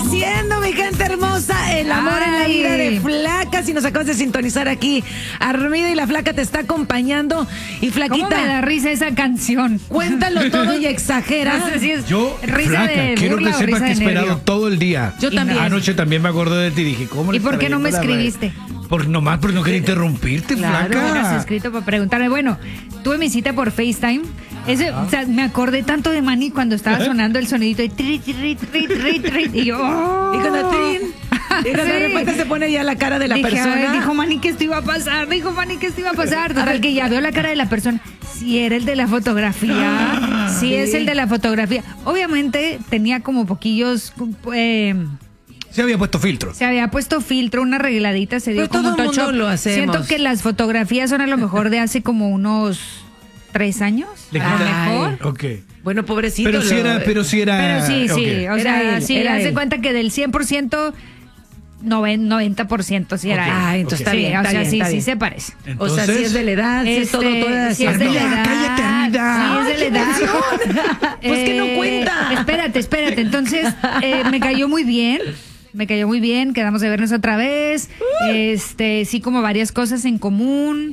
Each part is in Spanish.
diciendo, mi gente hermosa, el amor en la vida de Flaca. Si nos acabas de sintonizar aquí, Armida y la Flaca te está acompañando. Y Flaquita, ¿cómo me da risa esa canción? Cuéntalo todo y exagera. No sé si es Yo, risa Flaca, de quiero burla que o sepas risa que he de esperado nervio. todo el día. Yo también. Anoche también me acordé de ti y dije, ¿cómo le ¿Y por qué estaré no me yendo a la red? escribiste? Por nomás, pero no quería interrumpirte, Claro. Me hubieras Flaca. escrito para preguntarme. Bueno, tuve mi cita por FaceTime. O sea, me acordé tanto de Manny cuando estaba sonando el sonidito de trit, trit, trit, trit, trit, y yo, ¡oh! Y cuando trin, y cuando de Sí. repente se pone ya la cara de la Dije, persona. "Ay", dijo Manny que esto iba a pasar, Total, que ya veo la cara de la persona. Si era el de la fotografía, si es el de la fotografía. Obviamente tenía como poquillos, Se había puesto filtro. se había puesto filtro, una arregladita, se dio Pero como todo un el mundo touch-up. lo hacemos. Siento que las fotografías son a lo mejor de hace como unos 3 años, Le a lo quitaste- mejor. Ok. Bueno, pobrecito. Pero si era... Pero sí, ok. o sea, Era él, sí, era haz de él. cuenta que del 100%, 90% sí era Ok. él. Ah, entonces está Sí, bien, o está sea, bien, sí, está sí bien. se parece. O sea, si es de la edad, si es todo, toda si es de la Armida, edad. cállate, Armida. Sí, es de la edad. Pues que no cuenta. Espérate. Entonces, me cayó muy bien. Quedamos de vernos otra vez. Sí, como varias cosas en común.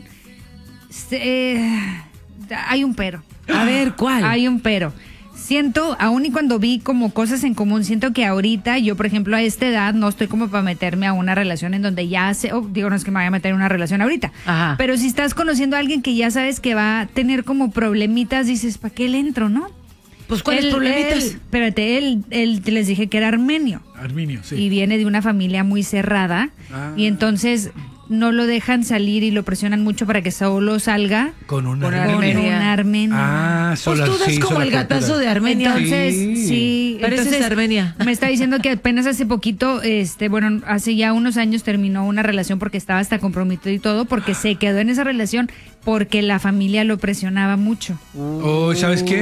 Hay un pero. A ver, ¿cuál? Hay un pero. Siento, aún y cuando vi como cosas en común, siento que ahorita, yo por ejemplo a esta edad, no estoy como para meterme a una relación en donde ya sé, digo, no es que me vaya a meter en una relación ahorita, Ajá. pero si estás conociendo a alguien que ya sabes que va a tener como problemitas, dices, ¿para qué le entro, no? Pues, ¿cuáles problemitas? Espérate, él les dije que era armenio Arminio, sí. y viene de una familia muy cerrada y entonces no lo dejan salir y lo presionan mucho para que solo salga Con una Con Arminio. con un armenio. Ah, Pues sola, tú das sí, como sola el gatazo cultura. de Armenia. Entonces, Sí. sí. Pareces entonces, Armenia. Me está diciendo que apenas hace poquito, bueno, hace ya unos años terminó una relación porque estaba hasta comprometido y todo, porque se quedó en esa relación porque la familia lo presionaba mucho. Oh, ¿sabes qué?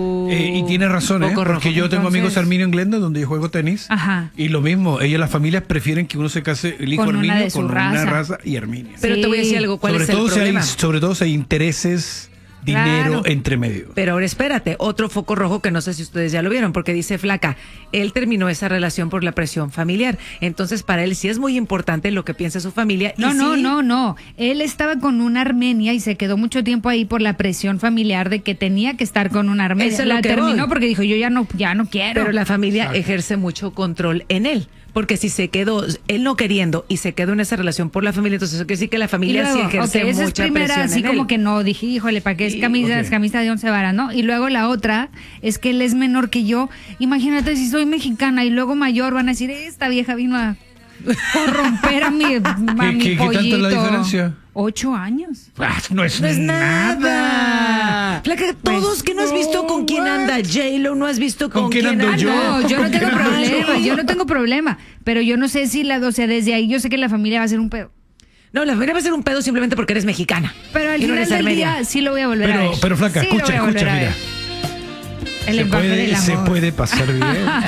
Y tiene razón, Poco rojo. porque yo tengo amigos Entonces- armenios en Glendon donde yo juego tenis. Ajá. Y lo mismo, ellos las familias prefieren que uno se case el hijo Con una armenio de su con una raza. raza y armenia. Pero te voy a decir algo, ¿cuál es el problema? Sobre todo si hay intereses, dinero Claro. entre medio. Pero ahora espérate, otro foco rojo que no sé si ustedes ya lo vieron, porque dice Flaca, él terminó esa relación por la presión familiar. Entonces, para él sí es muy importante lo que piensa su familia. No, y no, sí- no. Él estaba con una armenia y se quedó mucho tiempo ahí por la presión familiar de que tenía que estar con una armenia. Eso es lo La que terminó voy. porque dijo, yo ya no quiero. Pero la familia Exacto. ejerce mucho control en él. Porque si se quedó, él no queriendo, y se quedó en esa relación por la familia, entonces eso quiere decir que la Y familia luego, sí ejerce ok, esa es mucha primera, presión así en como él. que no, dije, híjole, ¿para qué es camisa, ok. camisa de 11 varas, no? Y luego la otra es que él es menor que yo. Imagínate si soy mexicana y luego mayor, van a decir, esta vieja vino a corromper a mi ¿Qué pollito. tanto es la diferencia? 8 años. Ah, no es No es nada. nada. Flaca, todos que no has visto con quién anda J-Lo, no has visto con quién ando anda. yo? No, yo no ¿Con tengo qué problema, yo no tengo problema. Pero yo no sé si o sea, desde ahí yo sé que la familia va a ser un pedo. No, la familia va a ser un pedo simplemente porque eres mexicana. Pero al Y no final eres del armenia. día sí lo voy a volver a ver. Pero Flaca, Sí lo voy a volver escucha, a ver. mira. El lenguaje del Se amor. puede pasar bien.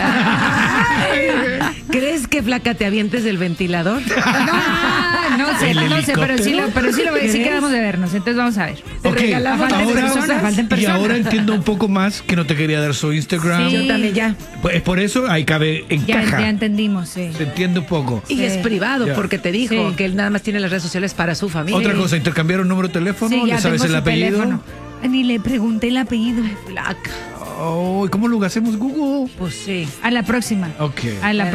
¿Crees que Flaca te avientes del ventilador? No sé, ¿El no sé, pero sí lo sí ¿Crees? quedamos de vernos, entonces vamos a ver. Te Ok, regalamos falta las persona, cosas. falta y persona. ahora entiendo un poco más que no te quería dar su Instagram. Sí. Yo también ya. Pues por eso ahí cabe, Ya encaja. entendimos, sí. Se entiende un poco. Y es privado, Ya. porque te dijo Sí. que él nada más tiene las redes sociales para su familia. Otra cosa, intercambiaron número de teléfono, Sí, ya ¿le sabes tengo el su apellido? teléfono. Ni le pregunté el apellido. Flaca. Oh, ¿cómo lo hacemos Google? Pues sí. A la próxima. Ok. A la